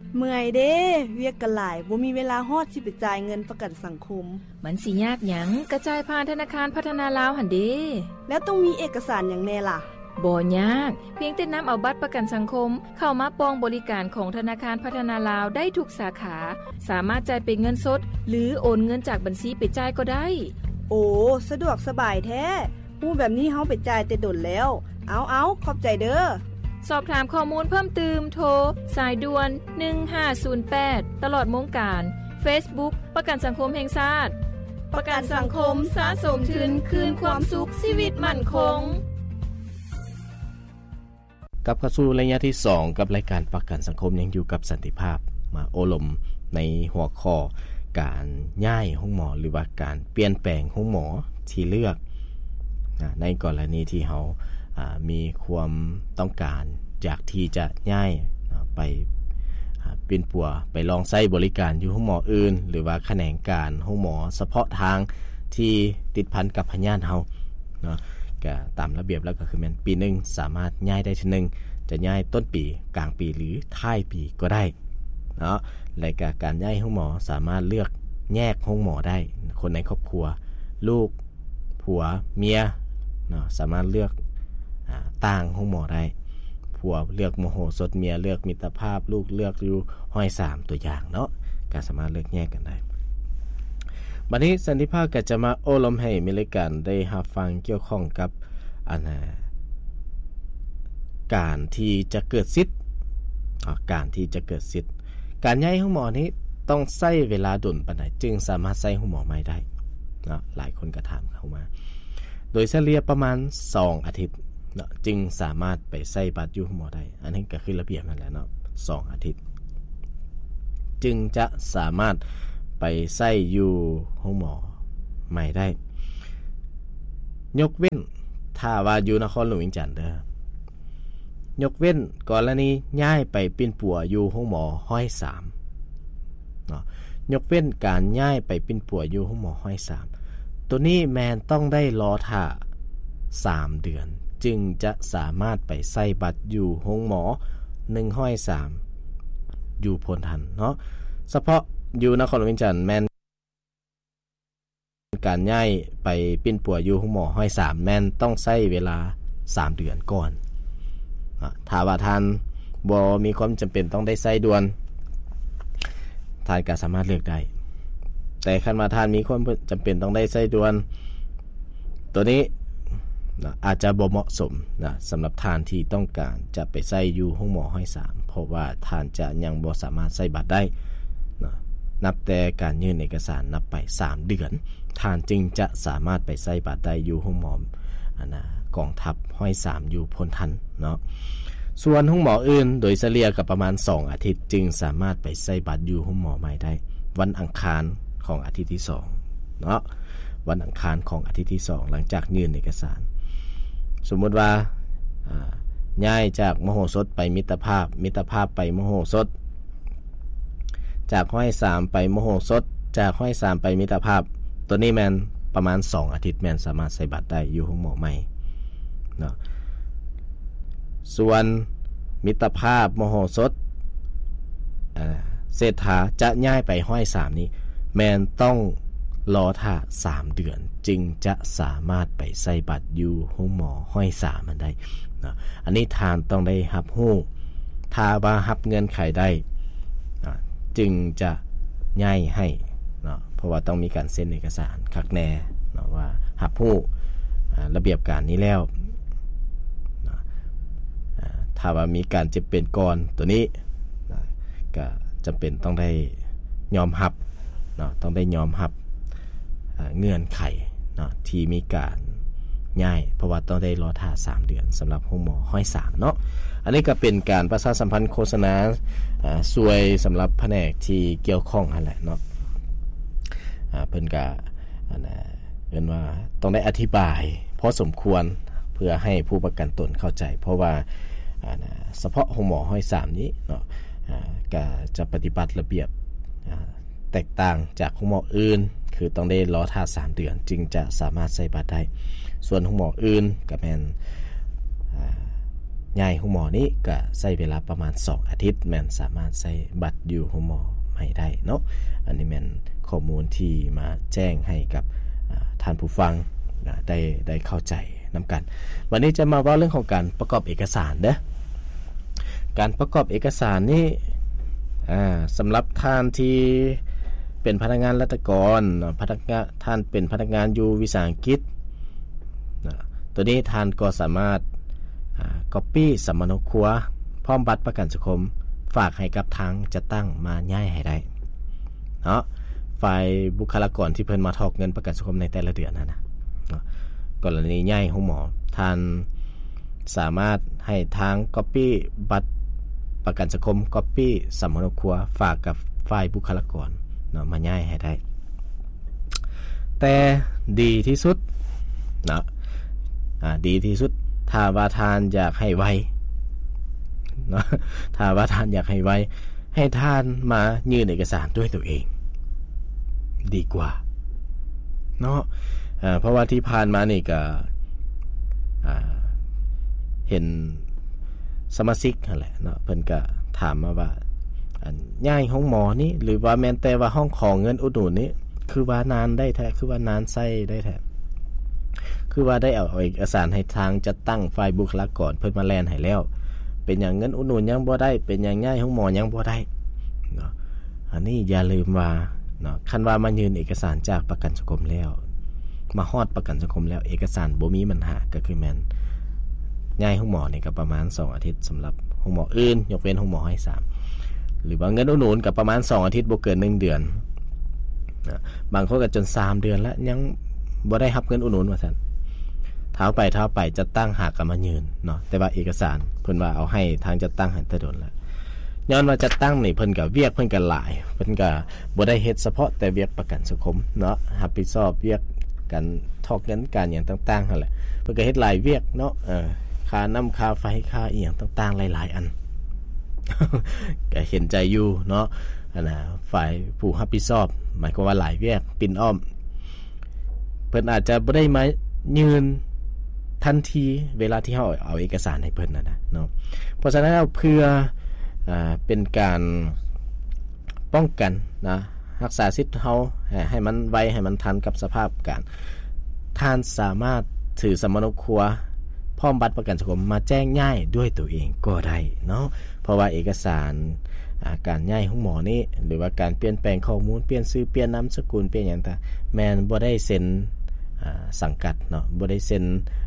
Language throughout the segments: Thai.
เมื่อยเด้เวียกกันหลายบ่มีเวลาฮอดสิไปจ่ายเงินประกันสังคมมันสิยากหยังกระจายผ่านธนาคารพัฒนาลาวหั่นเด้แล้วต้องมีเอกสารหยังแน่ล่ะบ่ยากเพียงแต่นำเอาบัตรประกันสังคมเข้ามาปองบริการของธนาคารพัฒนาลาวได้ทุกสาขาสามารถจ่ายเป็นเงินสดหรือโอนเงินจากบัญชีไปจ่ายก็ได้โอ้สะดวกสบายแท้ฮู้แบบนี้เฮาไปจ่ายแต่ดนแล้วเอาขอบใจเด้อสอบถามข้อมูลเพิ่มเติมโทรสายด่วน1508ตลอดวงการ Facebook ประกันสังคมแห่งชาติประกันสังคมสะสมทุนคืนความสุขชีวิตมั่นคงกับเข้าสู่ระยะที่2กับรายการประกันสังคมยังอยู่กับสันติภาพมาโอลมในหัวข้อการย้ายห้องหมอหรือว่าการเปลี่ยนแปลงห้องหมอที่เลือกในกรณีที่เฮามีความต้องการอยากที่จะย้ายไปเป็นปัวไปลองใช้บริการอยู่ห้องหมออื่นหรือว่าแขนงการห้องหมอเฉพาะทางที่ติดพันกับพยาธิเฮาเนาะก็ตามระเบียบแล้วก็คือแม่นปีนึงสามารถย้ายได้ทีนึงจะย้ายต้นปีกลางปีหรือท้ายปีก็ได้เนาะรายการย้ายห้องหมอสามารถเลือกแยกห้องหมอได้คนในครอบครัวลูกผัวเมียเนาะสามารถเลือกต่างห้องหมอได้ผัวเลือกมโหสถเมียเลือกมิตรภาพลูกเลือกอยู่ห้อย3ตัวอย่างเนาะก็สามารถเลือกแยกกันได้บัดนี้สันติภาพก็จะมาโอลมให้มีรายการได้รับฟังเกี่ยวข้องกับการที่จะเกิดสิทธิ์การที่จะเกิดสิทธิ์การย้ายห้องหมอนี้ต้องใช้เวลาดุลปานใดจึงสามารถใช้ห้องหมอใหม่ได้เนาะหลายคนก็ถามเข้ามาโดยเฉลี่ยประมาณ2อาทิตย์เนาะจึงสามารถไปใช้บัตรอยู่ห้องหมอได้อันนี้ก็คือระเบียบนั่นแหละเนาะ2อาทิตย์จึงจะสามารถไปใช้อยู่ห้องหมอใหม่ได้ยกเว้นถ้าว่าอยู่นครหลวงวิงจันทน์เด้อยกเว้นกรณีย้ายไปเป็นปัวอยู่ห้องหมอห้อย3เนาะยกเว้นการย้ายไปเป็นปัวอยู่ห้องหมอห้อย3ตัวนี้แมนต้องได้รอท่า3เดือนจึงจะสามารถไปใส่บัตรอยู่ห้องหมอ103อยู่พ้นทันเนาะเฉพาะอยู่นครหลวงวิงจันทน์แมนการย้ายไปเป็นปัวอยู่ห้องหมอห้อย3แมนต้องใช้เวลา3เดือนก่อนถ้าว่าท่านบ่มีความจำเป็นต้องได้ใช้ด่วนท่านก็สามารถเลือกได้แต่คันว่าท่านมีความจำเป็นต้องได้ใช้ด่วนตัวนี้อาจจะบ่เหมาะสมนะสำหรับท่านที่ต้องการจะไปใช้อยู่ห้องหมอห้อย3เพราะว่าท่านจะยังบ่สามารถใช้บัตรได้นะนับแต่การยื่นเอกสารนับไป3เดือนท่านจึงจะสามารถไปใช้บัตรได้อยู่ห้องหมอกองทัพห้อย3อยู่พ้นทันเนาะส่วนห้องหมออื่นโดยเฉลี่ยกับประมาณ2อาทิตย์จึงสามารถไปใช้บัตรอยู่ห้องหมอใหม่ได้วันอังคารของอาทิตย์ที่2เนาะวันอังคารของอาทิตย์ที่2หลังจากยื่นเอกสารสมมุติว่าย้ายจากมโหสถไปมิตรภาพมิตรภาพไปมโหสถจากห้อย3ไปมโหสถจากห้อย3ไปมิตรภาพตัวนี้แม่นประมาณ2อาทิตย์แม่นสามารถใช้บัตรได้อยู่ห้องหมอใหม่เนาะส่วนมิตรภาพมโหสถเศรษฐาจะย้ายไปห้อย3นี้แม่นต้องรอท่า3เดือนจึงจะสามารถไปใช้บัตรอยู่ห้องหมอห้อย3มันได้เนาะอันนี้ทานต้องได้รับรู้ถ้าว่ารับเงินไขได้จึงจะย้ายให้เนาะเพราะว่าต้องมีการเซ็นเอกสารคักแน่เนาะว่ารับรู้ระเบียบการนี้แล้วถ้าว่ามีการเจ็บเป็นก่อนตัวนี้ก็จำเป็นต้องได้ยอมรับเนาะต้องได้ยอมรับเงื่อนไขเนาะที่มีการย้ายเพราะว่าต้องได้รอท่า3เดือนสำหรับห้องหมอห้อย3เนาะอันนี้ก็เป็นการประชาสัมพันธ์โฆษณาสวยสำหรับแผนกที่เกี่ยวข้องนั่นแหละเนาะเพิ่นก็เอิ้นว่าต้องได้อธิบายพอสมควรเพื่อให้ผู้ประกันตนเข้าใจเพราะว่าเฉพาะห้องหมอห้อย3นี้เนาะก็จะปฏิบัติระเบียบแตกต่างจากห้องหมออื่นคือต้องได้รอท่า3เดือนจึงจะสามารถใช้บัตรได้ส่วนห้องหมออื่นก็แม่นย้ายโรงหมอนี้ก็ใช้เวลาประมาณ2อาทิตย์แม่นสามารถใช้บัตรอยู่โรงหมอให้ได้เนาะอันนี้แม่นข้อมูลที่มาแจ้งให้กับท่านผู้ฟังได้เข้าใจนํากันวันนี้จะมาเว้าเรื่องของการประกอบเอกสารเด้อการประกอบเอกสารนี้สำหรับท่านที่เป็นพนักงานราชการพนักงานท่านเป็นพนักงานอยู่วิสาหกิจตัวนี้ท่านก็สามารถcopy สำเนาครัวพร้อมบัตรประกันสังคมฝากให้กับทางจัดตั้งมาย้ายให้ได้เนาะฝ่ายบุคลากรที่เพิ่นมาทอกเงินประกันสังคมในแต่ละเดือนนะกรณีย้ายโรงหมอท่านสามารถให้ทาง copy บัตรประกันสังคม copy สำเนาครัวฝากกับฝ่ายบุคลากรเนาะมาย้ายให้ได้แต่ดีที่สุดเนาะดีที่สุดถ้าว่าท่านอยากให้ไวเนาะถ้าว่าท่านอยากให้ไวให้ท่านมายื่นเอกสารด้วยตัวเองดีกว่าเนาะเพราะว่าที่ผ่านมานี่ก็เห็นสมาชิกนั่นแหละเนาะเพิ่นก็ถามมาว่าย้ายห้องหมอนี่หรือว่าแม้แต่ว่าห้องของเงินอุดหนุนนี่คือว่านานได้แท้คือว่านานใช้ได้แท้คือว่าได้เอาเอกสารให้ทางจัดตั้งฝ่ายบุคลากรเพิ่นมาแลนให้แล้วเป็นหยังเงินอุดหนุนยังบ่ได้เป็นหยังย้ายห้องหมอยังบ่ได้เนาะอันนี้อย่าลืมว่าเนาะคันว่ามายื่นเอกสารจากประกันสังคมแล้วมาฮอดประกันสังคมแล้วเอกสารบ่มีปัญหาก็คือแม่นย้ายห้องหมอนี่ก็ประมาณ2อาทิตย์สำหรับห้องหมออื่นยกเว้นห้องหมอให้3หรือว่าเงินอุดหนุนก็ประมาณ2อาทิตย์บ่เกิน1เดือนนะบางคนก็จน3เดือนแล้วยังบ่ได้รับเงินอุดหนุนว่าซั่นเท้าไปจะตั้งหากมายืนเนาะแต่ว่าเอกสารเพิ่นว่าเอาให้ทางจะตั้งให้แต่โดนแล้วย้อนว่าจะตั้งนี่เพิ่นก็เวียกเพิ่นก็หลายเพิ่นก็บ่ได้เฮ็ดเฉพาะแต่เวียกประกันสังคมเนาะรับผิดชอบเวียกกันทอกเงินการหยังต่างๆนั่นแหละเพิ่นก็เฮ็ดหลายเวียกเนาะค่าน้ำค่าไฟค่าอีหยังต่างๆหลายๆอัน ก็เห็นใจอยู่เนาะน่ะฝ่ายผู้รับผิดชอบหมายความว่าหลายเวียกปิ่นอ้อมเพิ่นอาจจะบ่ได้มายืนทันทีเวลาที่เฮาเอาเอกสารให้เพิ่นน่ะเนาะเพราะฉะนั้นเพื่อเป็นการป้องกันนะรักษาสิทธิ์เฮาให้มันไวให้มันทันกับสภาพการท่านสามารถถือสำเนาครัวพร้อมบัตรประกันสังคมมาแจ้งย้ายด้วยตัวเองก็ได้เนาะเพราะว่าเอกสารการย้ายของหมอนี่หรือว่าการเปลี่ยนแปลงข้อมูลเปลี่ยนชื่อเปลี่ยนนามสกุลเปลี่ยนหยังต่างแม่นบ่ได้เซ็นสังกัดเนาะบ่ได้เซ็น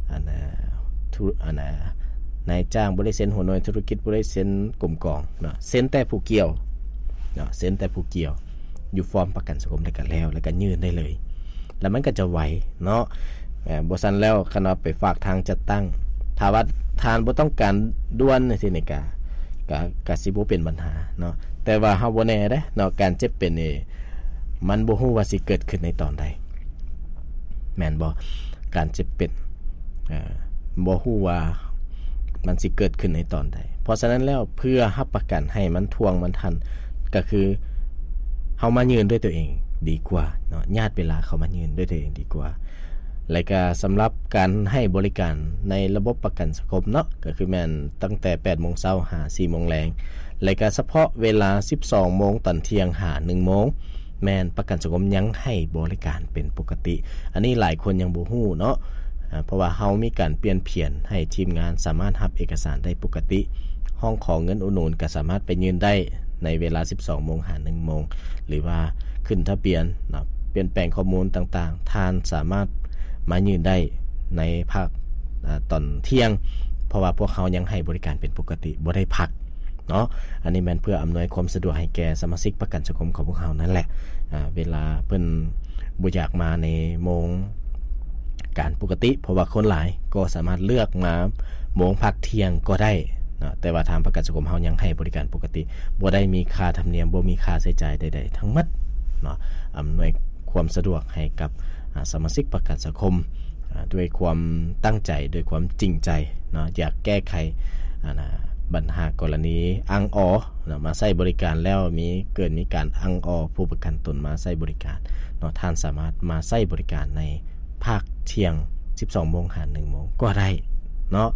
นายจ้างบ่ได้เซ็นหัวหน่วยธุรกิจบ่ได้เซ็นกลุ่มกองเนาะเซ็นแต่ผู้เกี่ยวเนาะเซ็นแต่ผู้เกี่ยวอยู่ฟอร์มประกันสังคมได้กันแล้วก็ยื่นได้เลยแล้วมันก็จะไวเนาะบ่ซั่นแล้วคันว่าไปฝากทางจัดตั้งถ้าว่าทานบ่ต้องการด่วนจังซี่นี่ก็สิบ่เป็นปัญหาเนาะแต่ว่าเฮาบ่แน่เด้เนาะการเจ็บเป็นนี่มันบ่ฮู้ว่าสิเกิดขึ้นในตอนใดแม่นบ่การเจ็บเป็นบ่ฮู้ว่ามันสิเกิดขึ้นในตอนใดเพราะฉะนั้นแล้วเพื่อรับประกันให้มันท่วงมันทันก็คือเฮามายืนด้วยตัวเองดีกว่าเนาะญาติเวลาเขามายืนด้วยตัวเองดีกว่าและก็สำหรับการให้บริการในระบบประกันสังคมเนาะก็คือแม่นตั้งแต่ 8:00 นหา 4:00 นแลงและก็เฉพาะเวลา 12:00 นตอนเที่ยงหา 1:00 นแม่นประกันสังคมยังให้บริการเป็นปกติอันนี้หลายคนยังบ่ฮู้เนาะเพราะว่าเฮามีการเปลี่ยนเพียนให้ทีมงานสามารถรับเอกสารได้ปกติห้องของเงินอุดหนุนก็สามารถไปยืนได้ในเวลา 12:00 นหา 1:00 นหรือว่าขึ้นทะเบียนเนาะเปลี่ยนแปลงข้อมูลต่างๆท่านสามารถมายืนได้ในภาคตอนเที่ยงเพราะว่าพวกเขายังให้บริการเป็นปกติบ่ได้พักเนาะอันนี้แม่นเพื่ออำนวยความสะดวกให้แก่สมาชิกประกันสังคมของพวกเขานั่นแหละเวลาเพิ่นบ่อยากมาในโมงการปกติเพราะว่าคนหลายก็สามารถเลือกมาโมงพักเที่ยงก็ได้นะแต่ว่าทางประกันสังคมเฮายังให้บริการปกติบ่ได้มีค่าธรรมเนียมบ่มีค่าใช้จ่ายใดๆทั้งหมดเนาะอำนวยความสะดวกให้กับสมาชิกประกันสังคมด้วยความตั้งใจด้วยความจริงใจเนาะอยากแก้ไขปัญหากรณีอังออมาใช้บริการแล้วมีการอังออผู้ประกันตนมาใช้บริการเนาะท่านสามารถมาใช้บริการในภาคเที่ยง 12:00 นหา 1:00 นก็ได้เนาะ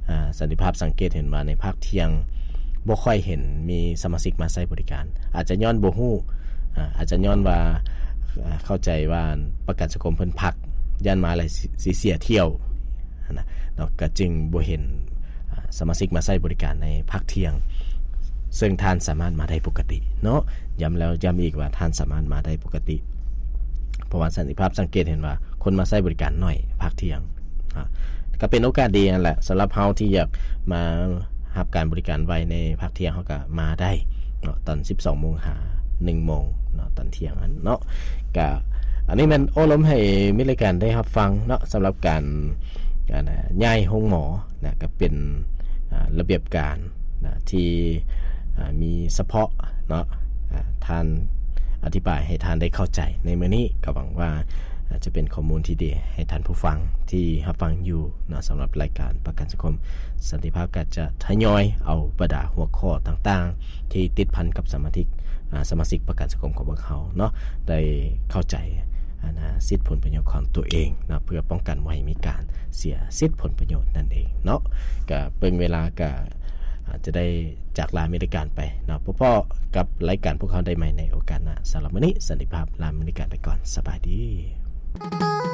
สันติภาพสังเกตเห็นว่าในภาคเที่ยงบ่ค่อยเห็นมีสมาชิกมาใช้บริการอาจจะย้อนบ่ฮู้อาจจะย้อนว่าเข้าใจว่าประกันสังคมเพิ่นพักย่านมาหลายสิเสียเที่ยวนะเนาะก็จึงบ่เห็นสมาชิกมาใช้บริการในภาคเที่ยงซึ่งท่านสามารถมาได้ปกติเนาะย้ำแล้วย้ำอีกว่าท่านสามารถมาได้ปกติเพราะว่าสันติภาพสังเกตเห็นว่าคนมาใช้บริการน้อยภาคเที่ยงก็เป็นโอกาสดีนั่นแหละสำหรับเฮาที่อยากมารับการบริการไว้ในภาคเที่ยงเฮาก็มาได้เนาะตอน 12:00 นหา 1:00 นเนาะตอนเที่ยงนั้นเนาะก็อันนี้มันโอ้ล้มให้มีรายการได้รับฟังเนาะสำหรับการย้ายห้องหมอนะก็เป็นระเบียบการนะที่มีเฉพาะเนาะท่านอธิบายให้ท่านได้เข้าใจในมื้อนี้ก็หวังว่าจะเป็นข้อมูลที่ดีให้ท่านผู้ฟังที่รับฟังอยู่นะสำหรับรายการประกันสังคมสันติภาพก็จะทยอยเอาบรรดาหัวข้อต่างๆที่ติดพันกับสมาชิกประกันสังคมของพวกเขาเนาะได้เข้าใจสิทธิผลประโยชน์ของตัวเองนะเพื่อป้องกันไม่ให้มีการเสียสิทธิผลประโยชน์นั่นเองเนาะก็เป็นเวลาก็จะได้จากลามีรายการไปเนาะพ่อๆกับรายการพวกเขาได้ใหม่ในโอกาสหน้าสำหรับมื้อนี้สันติภาพลามีรายการไปก่อนสบายดี